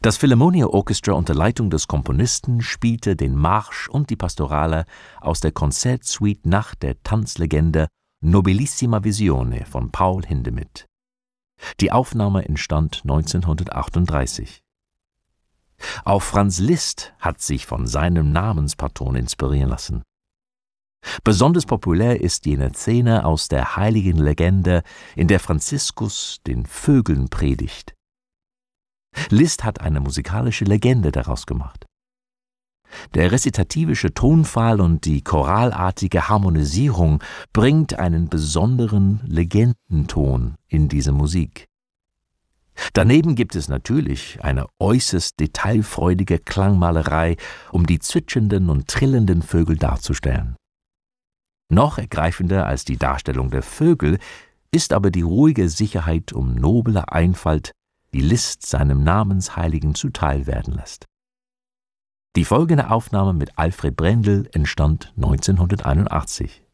Das Philharmonia Orchestra unter Leitung des Komponisten spielte den Marsch und die Pastorale aus der Konzertsuite nach der Tanzlegende Nobilissima Visione von Paul Hindemith. Die Aufnahme entstand 1938. Auch Franz Liszt hat sich von seinem Namenspatron inspirieren lassen. Besonders populär ist jene Szene aus der heiligen Legende, in der Franziskus den Vögeln predigt. Liszt hat eine musikalische Legende daraus gemacht. Der rezitativische Tonfall und die choralartige Harmonisierung bringt einen besonderen Legendenton in diese Musik. Daneben gibt es natürlich eine äußerst detailfreudige Klangmalerei, um die zwitschernden und trillenden Vögel darzustellen. Noch ergreifender als die Darstellung der Vögel ist aber die ruhige Sicherheit um nobler Einfalt, die Liszt seinem Namensheiligen zuteil werden lässt. Die folgende Aufnahme mit Alfred Brendel entstand 1981.